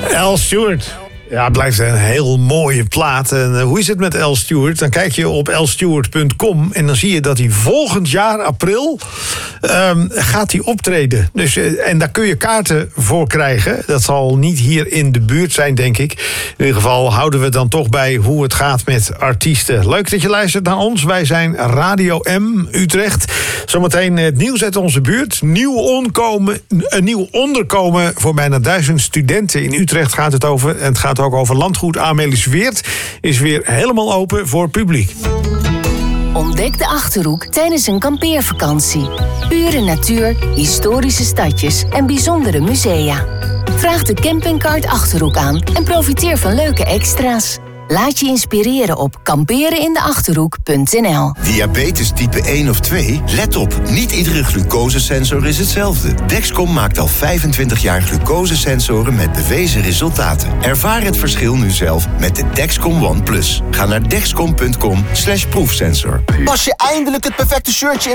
Al Stewart. Ja, het blijft een heel mooie plaat. En hoe is het met Al Stewart? Dan kijk je op lstewart.com en dan zie je dat hij volgend jaar, april, gaat hij optreden. Dus, en daar kun je kaarten voor krijgen. Dat zal niet hier in de buurt zijn, denk ik. In ieder geval houden we dan toch bij hoe het gaat met artiesten. Leuk dat je luistert naar ons. Wij zijn Radio M Utrecht. Zometeen het nieuws uit onze buurt. Een nieuw onderkomen voor bijna 1000 studenten in Utrecht gaat het over. En het gaat ook over landgoed Amelisweert. Is weer helemaal open voor publiek. Ontdek de Achterhoek tijdens een kampeervakantie. Pure natuur, historische stadjes en bijzondere musea. Vraag de campingkaart Achterhoek aan en profiteer van leuke extra's. Laat je inspireren op kamperenindeachterhoek.nl. Diabetes type 1 of 2? Let op, niet iedere glucosesensor is hetzelfde. Dexcom maakt al 25 jaar glucosesensoren met bewezen resultaten. Ervaar het verschil nu zelf met de Dexcom One+. Ga naar dexcom.com/proefsensor. Pas je eindelijk het perfecte shirtje